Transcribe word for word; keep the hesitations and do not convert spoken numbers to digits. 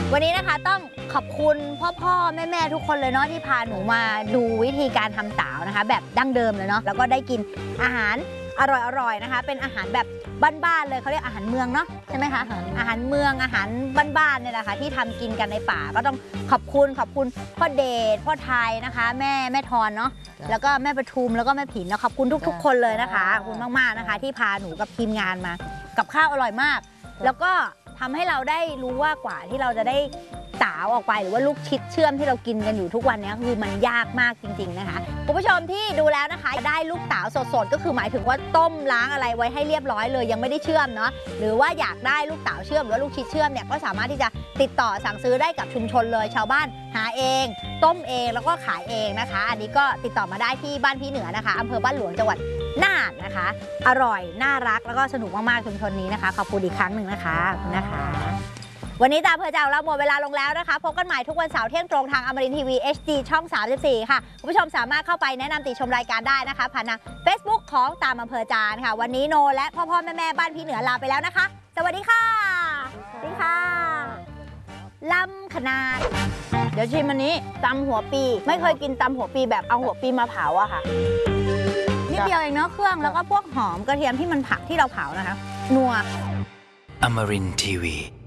วันนี้นะคะต้องขอบคุณพ่อพ่อแม่แม่ทุกคนเลยเนาะที่พาหนูมาดูวิธีการทำสาวนะคะแบบดั้งเดิมเลยเนาะแล้วก็ได้กินอาหารอร่อยๆนะคะเป็นอาหารแบบบ้านๆเลยเขาเรียกอาหารเมืองเนาะใช่ไหมคะอาหารเมืองอาหารบ้านๆเนี่ยแหละค่ะที่ทำกินกันในป่าก็ต้องขอบคุณขอบคุณพ่อเดชพ่อไทยนะคะแม่แม่ทอนเนาะแล้วก็แม่ประทุมแล้วก็แม่ผินเนาะขอบคุณทุกๆคนเลยนะคะขอบคุณมากๆนะคะที่พาหนูกับทีมงานมากับข้าวอร่อยมากแล้วก็ทำให้เราได้รู้ว่ากว่าที่เราจะได้สาวออกไปหรือว่าลูกชิดเชื่อมที่เรากินกันอยู่ทุกวันนี้คือมันยากมากจริงๆนะคะคุณผู้ชมที่ดูแล้วนะคะได้ลูกสาวสดๆก็คือหมายถึงว่าต้มล้างอะไรไว้ให้เรียบร้อยเลยยังไม่ได้เชื่อมเนาะหรือว่าอยากได้ลูกสาวเชื่อมหรือว่าลูกชิดเชื่อมเนี่ยก็สามารถที่จะติดต่อสั่งซื้อได้กับชุมชนเลยชาวบ้านหาเองต้มเองแล้วก็ขายเองนะคะอันนี้ก็ติดต่อมาได้ที่บ้านพี่เหนือนะคะอำเภอบ้านหลวงจังหวัดน่านนะคะอร่อยน่ารักแล้วก็สนุกมากๆชุมชนนี้นะคะขอบคุณอีกครั้งหนึ่งนะคะขอบคุณนะคะวันนี้ตาเพอจากเราหมดเวลาลงแล้วนะคะพบกันใหม่ทุกวันเสาร์เที่ยงตรงทางอมรินทร์ทีวี เอช ดี ช่องสามสิบสี่ค่ะคุณผู้ชมสามารถเข้าไปแนะนำติชมรายการได้นะคะผ่านทาง Facebook ของตามอำเภอจานค่ะวันนี้โนและพ่อพ่อแม่แม่บ้านพี่เหนือลาไปแล้วนะคะสวัสดีค่ะสวัสดีค่ะลำขนาดเดี๋ยวชิมอันนี้ตำหัวปีไม่เคยกินตำหัวปีแบบเอาหัวปีมาเผาอะค่ะนิดเดียวเองเนาะเครื่องแล้วก็พวกหอมกระเทียมที่มันผักที่เราเผานะคะนัว Amarin ที วี